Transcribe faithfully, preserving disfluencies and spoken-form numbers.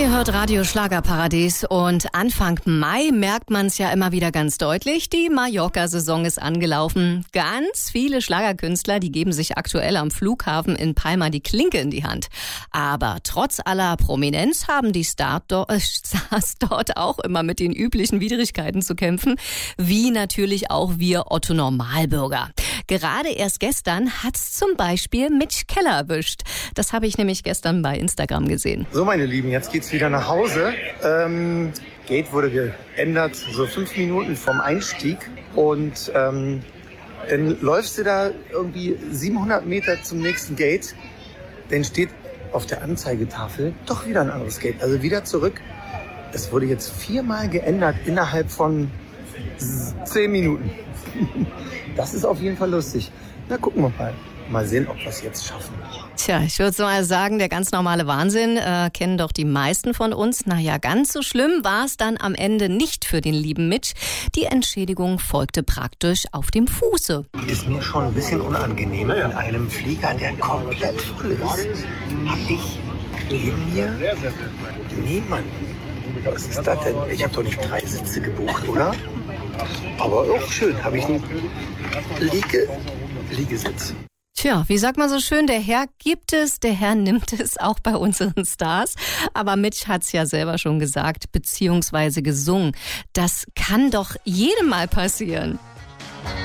Ihr hört Radio Schlagerparadies und Anfang Mai merkt man es ja immer wieder ganz deutlich. Die Mallorca-Saison ist angelaufen. Ganz viele Schlagerkünstler, die geben sich aktuell am Flughafen in Palma die Klinke in die Hand. Aber trotz aller Prominenz haben die Star do- äh, Stars dort auch immer mit den üblichen Widrigkeiten zu kämpfen, wie natürlich auch wir Otto Normalbürger. Gerade erst gestern hat's zum Beispiel Mitch Keller erwischt. Das habe ich nämlich gestern bei Instagram gesehen. So, meine Lieben, jetzt geht's wieder nach Hause. Ähm, Gate wurde geändert, so fünf Minuten vom Einstieg. Und ähm, dann läufst du da irgendwie siebenhundert Meter zum nächsten Gate. Dann steht auf der Anzeigetafel doch wieder ein anderes Gate. Also wieder zurück. Es wurde jetzt viermal geändert innerhalb von zehn Minuten. Das ist auf jeden Fall lustig. Na, gucken wir mal. Mal sehen, ob wir es jetzt schaffen. Tja, ich würde mal sagen, der ganz normale Wahnsinn äh, kennen doch die meisten von uns. Naja, ganz so schlimm war es dann am Ende nicht für den lieben Mitch. Die Entschädigung folgte praktisch auf dem Fuße. Ist mir schon ein bisschen unangenehm. In einem Flieger, der komplett voll ist, hab ich neben mir niemanden. Was ist das denn? Ich habe doch nicht drei Sitze gebucht, oder? Aber auch schön, habe ich einen Liege, Liegesitz. Tja, wie sagt man so schön, der Herr gibt es, der Herr nimmt es, auch bei unseren Stars. Aber Mitch hat's ja selber schon gesagt, beziehungsweise gesungen. Das kann doch jedem mal passieren.